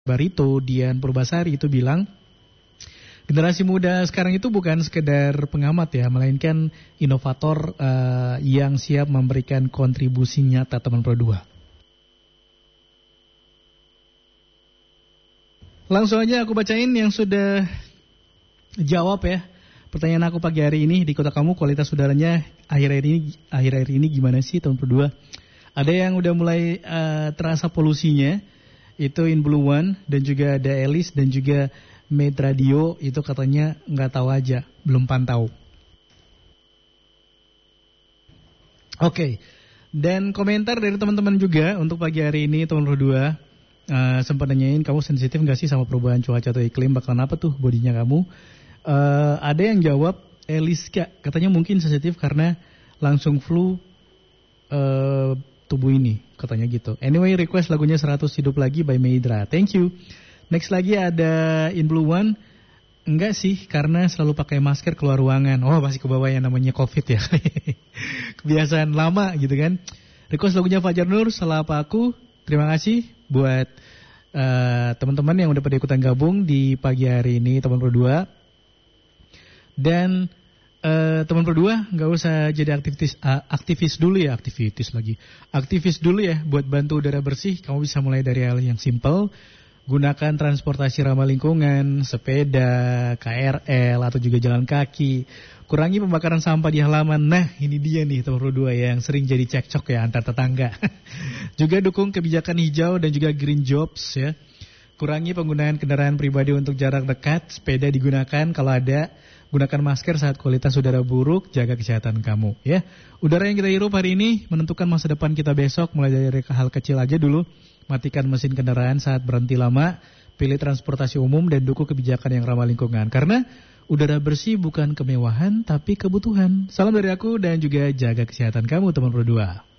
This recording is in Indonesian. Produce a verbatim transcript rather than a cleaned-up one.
Barito, Dian Purbasari itu bilang, generasi muda sekarang itu bukan sekedar pengamat ya, melainkan inovator uh, yang siap memberikan kontribusi nyata teman Pro dua. Langsung aja aku bacain yang sudah jawab ya. Pertanyaan aku pagi hari ini, di kota kamu kualitas udaranya akhir-akhir ini akhir-akhir ini gimana sih teman Pro dua? Ada yang udah mulai uh, terasa polusinya. Itu In Blue One dan juga ada Elis dan juga Med Radio itu katanya nggak tahu aja, belum pantau. Oke, okay. Dan komentar dari teman-teman juga untuk pagi hari ini teman Pro dua uh, sempat nanyain kamu sensitif nggak sih sama perubahan cuaca atau iklim, bakalan apa tuh bodinya kamu? Uh, ada yang jawab Eliska katanya mungkin sensitif karena langsung flu uh, tubuh ini, katanya gitu. Anyway, request lagunya seratus Hidup Lagi by Meidra. Thank you. Next lagi ada In Blue One. Enggak sih, karena selalu pakai masker keluar ruangan. Oh, masih ke bawah yang namanya COVID ya. Kebiasaan lama gitu kan. Request lagunya Fajar Nur, Salah Apa Aku. Terima kasih buat uh, teman-teman yang udah pada ikutan gabung di pagi hari ini, teman Pro dua. Dan Uh, teman Pro dua nggak usah jadi aktivis uh, aktivis dulu ya aktivitis lagi aktivis dulu ya buat bantu udara bersih. Kamu bisa mulai dari hal yang simple, gunakan transportasi ramah lingkungan, sepeda, K R L atau juga jalan kaki. Kurangi pembakaran sampah di halaman. Nah ini dia nih teman Pro dua yang sering jadi cekcok ya antar tetangga. Juga dukung kebijakan hijau dan juga green jobs ya. Kurangi penggunaan kendaraan pribadi untuk jarak dekat, sepeda digunakan kalau ada. Gunakan masker saat kualitas udara buruk, jaga kesehatan kamu ya. Udara yang kita hirup hari ini menentukan masa depan kita besok. Mulai dari hal kecil aja dulu. Matikan mesin kendaraan saat berhenti lama, pilih transportasi umum dan dukung kebijakan yang ramah lingkungan. Karena udara bersih bukan kemewahan tapi kebutuhan. Salam dari aku dan juga jaga kesehatan kamu teman Pro dua.